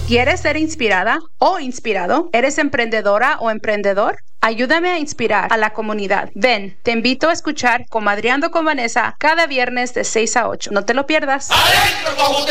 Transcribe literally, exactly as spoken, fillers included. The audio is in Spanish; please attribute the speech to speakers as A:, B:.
A: ¿Quieres ser inspirada o inspirado? ¿Eres emprendedora o emprendedor? Ayúdame a inspirar a la comunidad. Ven, te invito a escuchar Comadreando con Vanessa cada viernes de seis a ocho. No te lo pierdas. ¡Adentro con usted!